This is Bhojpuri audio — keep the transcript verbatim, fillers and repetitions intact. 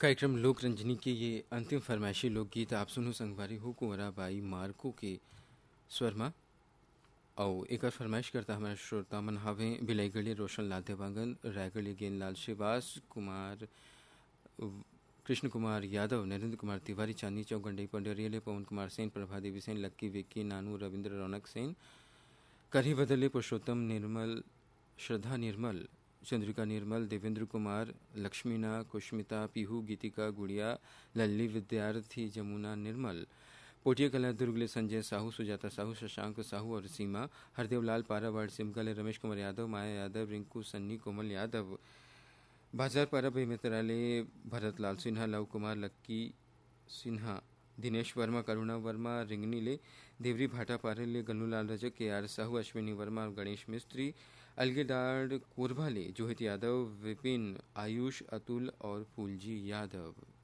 कार्यक्रम लोक रंजनी के ये अंतिम फरमाइशी लोकगीत आप सुनो संगवारी हो कुंवरा बाई मार्को के स्वर में और एक फरमाइश करता हमारे श्रोता मन हवे बिलाईगढ़ी रोशन लाल देवांगन, रायगढ़ी गेंदलाल श्रीवास कुमार, कृष्ण कुमार यादव, नरेंद्र कुमार तिवारी, चांदी चौक गंडई पंडरियले, पवन कुमार सेन, प्रभा देवी सेन, लक्की विक्की, नानू, रविंद्र रौनक सेन, करही बदले, पुरुषोत्तम निर्मल, श्रद्धा निर्मल, चंद्रिका निर्मल, देवेंद्र कुमार, लक्ष्मीना, कुष्मिता, पीहू, गीतिका, गुड़िया, लल्ली, विद्यार्थी, जमुना निर्मल, पोटिया कला दुर्गले संजय साहू, सुजाता साहू, शशांक साहू और सीमा, हरदेव लाल पारावाड़ सिमगले, रमेश कुमार यादव, माया यादव, रिंकू सन्नी, कोमल यादव, बाजार पारा मित्राले, भरत लाल सिन्हा, लव कुमार, लक्की सिन्हा, दिनेश वर्मा, करुणा वर्मा, रिंगनीले, देवरी भाटा पारेले, गन्नूलाल रजक, के आर साहू, अश्विनी वर्मा और गणेश मिस्त्री, अलगेडाड़ कोरभाले, जोहित यादव, विपिन, आयुष, अतुल और फूलजी यादव।